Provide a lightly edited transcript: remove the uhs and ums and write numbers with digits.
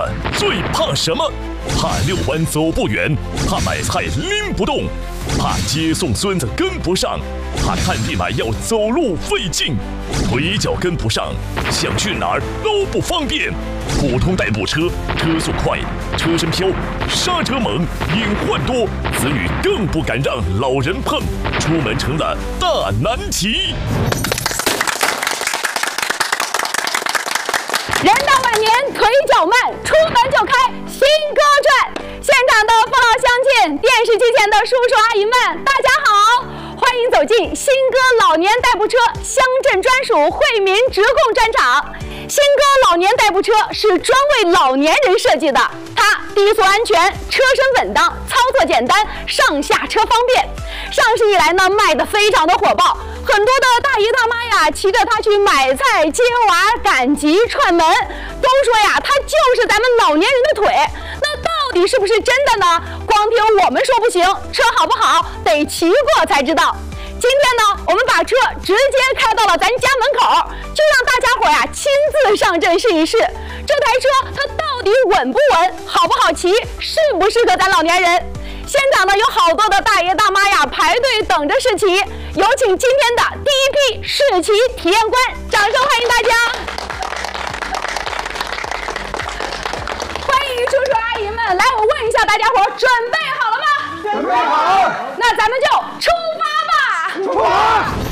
的最怕什么？怕遛弯走不远，怕买菜拎不动，怕接送孙子跟不上，怕看病买药走路费劲，腿脚跟不上，想去哪儿都不方便。普通代步车车速快，车身飘，刹车猛，隐患多，子女更不敢让老人碰，出门成了大难题。 人到晚年腿脚慢，出门就开新歌传。现场的父老乡亲，电视机前的叔叔阿姨们，大家好，欢迎走进新歌老年代步车乡镇专属惠民直供专场。新歌老年代步车是专为老年人设计的，它低速安全，车身稳当，操作简单，上下车方便。上市以来呢，卖得非常的火爆，很多的大爷大妈呀，骑着它去买菜、接娃、赶集、串门，都说呀，它就是咱们老年人的腿。那到底是不是真的呢？光听我们说不行，车好不好，得骑过才知道。今天呢，我们把车直接开到了咱家门口，就让大家伙呀亲自上阵试一试，这台车它到底稳不稳，好不好骑，适不适合咱老年人。现场呢有好多的大爷大妈呀排队等着试骑，有请今天的第一批试骑体验官，掌声欢迎大家！欢迎叔叔阿姨们，来，我问一下大家伙，准备好了吗？ 准备好。 那咱们就出发吧！ 出发！